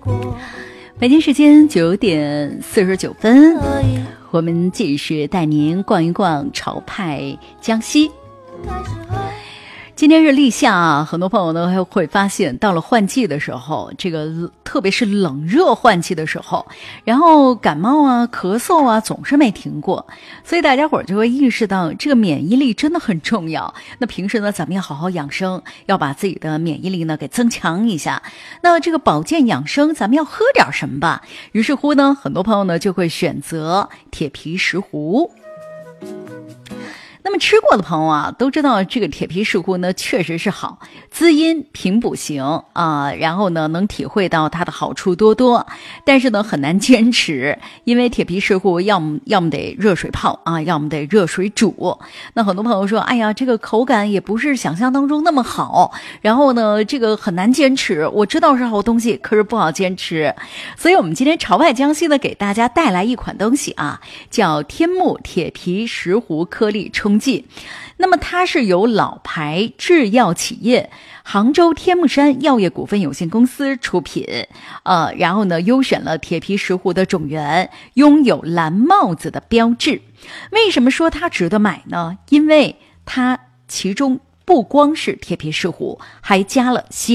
北京时间9:49，我们继续带您逛一逛潮派江西。今天是立夏啊，很多朋友呢会发现，到了换季的时候，这个特别是冷热换季的时候，然后感冒啊、咳嗽啊总是没停过，所以大家伙就会意识到这个免疫力真的很重要。那平时呢，咱们要好好养生，要把自己的免疫力呢给增强一下。那这个保健养生，咱们要喝点什么吧？于是乎呢，很多朋友呢就会选择铁皮石斛。那么吃过的朋友啊，都知道这个铁皮石斛呢确实是好，滋阴平补型啊，然后呢能体会到它的好处多多，但是呢很难坚持，因为铁皮石斛要么得热水泡啊，要么得热水煮。那很多朋友说，哎呀，这个口感也不是想象当中那么好，然后呢这个很难坚持，我知道是好东西，可是不好坚持。所以我们今天潮派江西呢给大家带来一款东西啊，叫天目铁皮石斛颗粒冲剂。那么它是由老牌制药企业杭州天目山药业股份有限公司出品，然后呢优选了铁皮石斛的种源，拥有蓝帽子的标志。为什么说它值得买呢？因为它其中不光是铁皮石斛，还加了西